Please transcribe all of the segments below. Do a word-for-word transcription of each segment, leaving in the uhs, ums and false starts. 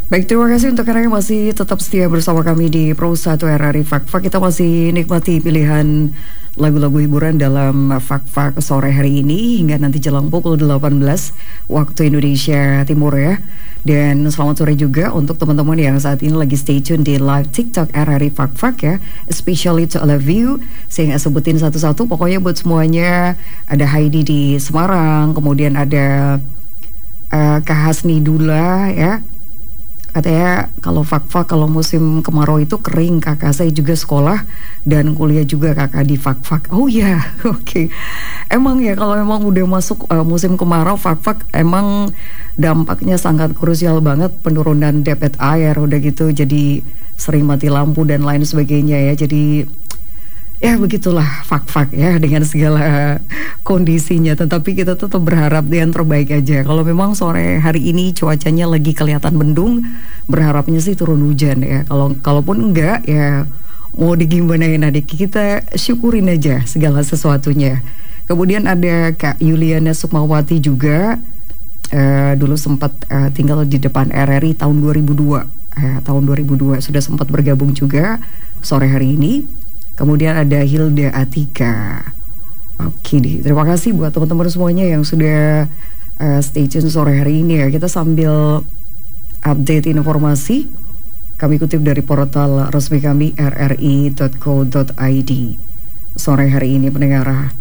Baik, terima kasih untuk karena masih tetap setia bersama kami di Pro satu R R I Fak-Fak. Kita masih nikmati pilihan lagu-lagu hiburan dalam Fak-Fak sore hari ini hingga nanti jelang pukul delapan belas waktu Indonesia Timur ya. Dan selamat sore juga untuk teman-teman yang saat ini lagi stay tune di live TikTok R R I Fak-Fak ya. Especially to all of you. Saya nggak sebutin satu-satu, pokoknya buat semuanya. Ada Heidi di Semarang, kemudian ada uh, Kak Hasni Dula ya. Katanya kalau Fak-Fak kalau musim kemarau itu kering. Kakak saya juga sekolah dan kuliah juga kakak di Fak-Fak. Oh ya, yeah. Oke. Okay. Emang ya kalau memang udah masuk uh, musim kemarau, Fak-Fak emang dampaknya sangat krusial banget, penurunan debit air udah gitu, jadi sering mati lampu dan lain sebagainya ya. Jadi ya begitulah Fak-Fak ya dengan segala kondisinya. Tetapi kita tetap berharap yang terbaik aja. Kalau memang sore hari ini cuacanya lagi kelihatan mendung, berharapnya sih turun hujan ya. Kalau kalaupun enggak ya mau digimanain adik, kita syukurin aja segala sesuatunya. Kemudian ada Kak Yuliana Sukmawati juga, uh, dulu sempat uh, tinggal di depan R R I tahun dua ribu dua. Uh, tahun dua ribu dua sudah sempat bergabung juga sore hari ini. Kemudian ada Hilda Atika. Oke deh, terima kasih buat teman-teman semuanya yang sudah uh, stay tune sore hari ini ya. Kita sambil update informasi, kami kutip dari portal resmi kami r r i dot co dot i d. Sore hari ini pendengar,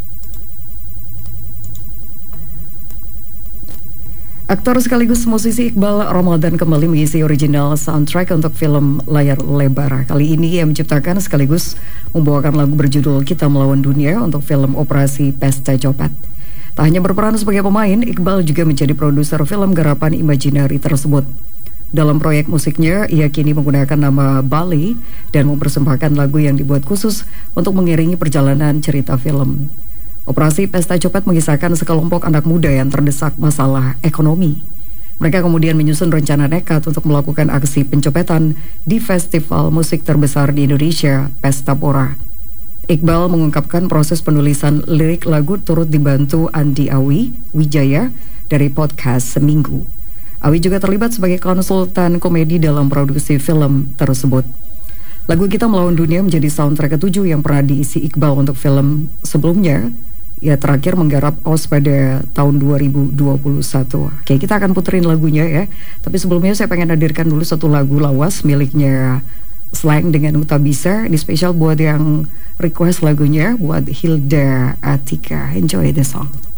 aktor sekaligus musisi Iqbal Ramadan kembali mengisi original soundtrack untuk film layar lebar. Kali ini ia menciptakan sekaligus membawakan lagu berjudul Kita Melawan Dunia untuk film Operasi Pesta Copet. Tak hanya berperan sebagai pemain, Iqbal juga menjadi produser film garapan Imaginary tersebut. Dalam proyek musiknya, ia kini menggunakan nama Bali dan mempersembahkan lagu yang dibuat khusus untuk mengiringi perjalanan cerita film. Operasi Pesta Copet mengisahkan sekelompok anak muda yang terdesak masalah ekonomi. Mereka kemudian menyusun rencana nekat untuk melakukan aksi pencopetan di festival musik terbesar di Indonesia, Pesta Pora. Iqbal mengungkapkan proses penulisan lirik lagu turut dibantu Andi Awi Wijaya dari podcast Seminggu. Awi juga terlibat sebagai konsultan komedi dalam produksi film tersebut. Lagu Kita Melawan Dunia menjadi soundtrack ketujuh yang pernah diisi Iqbal untuk film sebelumnya. Ia terakhir menggarap O S pada tahun dua ribu dua puluh satu. Oke, kita akan puterin lagunya ya. Tapi sebelumnya saya pengen hadirkan dulu satu lagu lawas miliknya Slang dengan Uta Bisa. Ini spesial buat yang request lagunya, buat Hilda Atika. Enjoy the song.